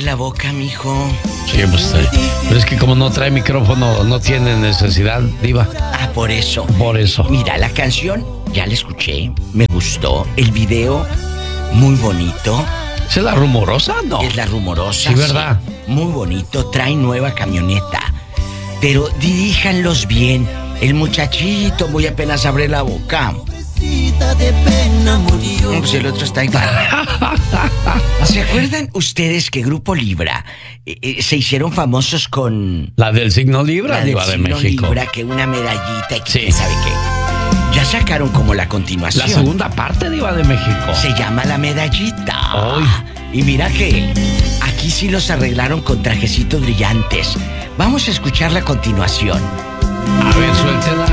la boca, mijo. Sí, pues, pero es que como no trae micrófono, no tiene necesidad, diva. Ah, por eso. Por eso. Mira, la canción, ya la escuché, me gustó. El video, muy bonito. ¿Es la rumorosa? No. Es la rumorosa. Sí, ¿verdad? Sí, muy bonito, trae nueva camioneta. Pero diríjanlos bien. El muchachito muy apenas abre la boca. De pena murió. Pues el otro está igual. ¿Se acuerdan ustedes que Grupo Libra se hicieron famosos con... La del signo Libra, la diva del de signo México. Libra, que una medallita y que Sí. quién sabe qué? Ya sacaron como la continuación. La segunda parte, diva de México. Se llama La Medallita. Ay. Y mira que aquí sí los arreglaron con trajecitos brillantes. Vamos a escuchar la continuación. A ver, suéltela.